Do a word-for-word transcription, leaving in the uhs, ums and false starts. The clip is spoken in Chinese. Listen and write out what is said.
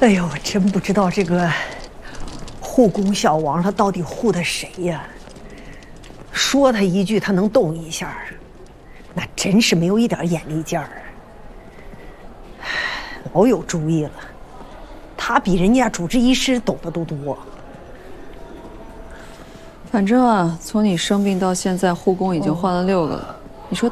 哎呦，我真不知道这个护宫小王他到底护的谁呀？说他一句，他能动一下，那真是没有一点眼力劲儿。老有主意了，他比人家主治医师懂得都多。 反正啊，从你生病到现在，护宫已经换了六个了。